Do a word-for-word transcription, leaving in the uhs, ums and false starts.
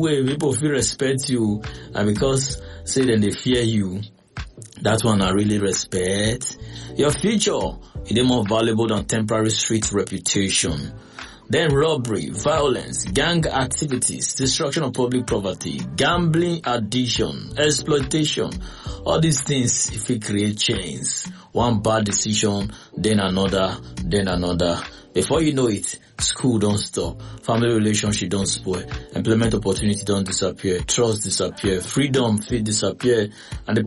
way people feel respect you, and because say then they fear you, that one I really respect. Your future is more valuable than temporary street reputation. Then robbery, violence, gang activities, destruction of public property, gambling addiction, exploitation. All these things, if we create chains, one bad decision, then another, then another. Before you know it, school don't stop, family relationship don't spoil, employment opportunity don't disappear, trust disappear, freedom fit disappear, and the